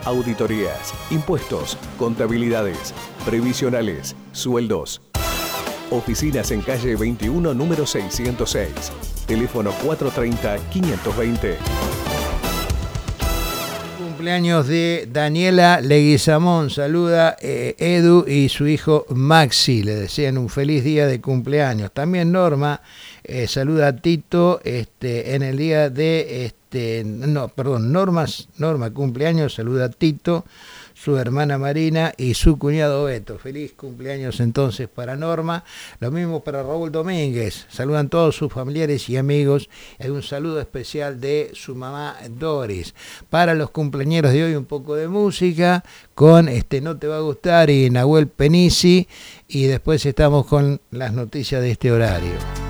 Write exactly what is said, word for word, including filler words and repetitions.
auditorías, impuestos, contabilidades, previsionales, sueldos. Oficinas en calle veintiuno, número seiscientos seis. Teléfono cuatro tres cero, cinco dos cero. Cumpleaños de Daniela Leguizamón. Saluda eh, Edu y su hijo Maxi. Le desean un feliz día de cumpleaños. También Norma eh, saluda a Tito este, en el día de... Este, no, perdón, Norma, Norma cumpleaños, saluda a Tito, su hermana Marina y su cuñado Beto. Feliz cumpleaños entonces para Norma. Lo mismo para Raúl Domínguez. Saludan todos sus familiares y amigos. Hay un saludo especial de su mamá Doris. Para los cumpleañeros de hoy un poco de música con este No Te Va a Gustar y Nahuel Penisi. Y después estamos con las noticias de este horario.